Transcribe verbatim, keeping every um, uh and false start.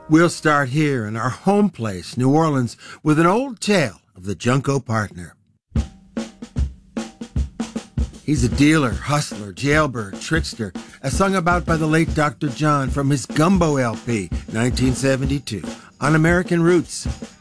We'll start here in our home place, New Orleans, with an old tale of the Junco Partner. He's a dealer, hustler, jailbird, trickster, as sung about by the late Doctor John from his Gumbo L P, nineteen seventy-two, on American Roots.